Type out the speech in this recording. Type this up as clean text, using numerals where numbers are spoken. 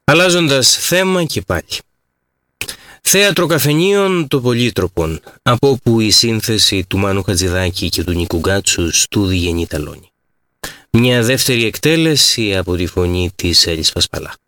Αλλάζοντας θέμα και πάλι. Θέατρο καφενείων το Πολύτροπον, από όπου η σύνθεση του Μάνου Χατζηδάκη και του Νίκου Γκάτσου στου Διγενή Ταλώνη. Μια δεύτερη εκτέλεση από τη φωνή της Έλλης Πασπαλά.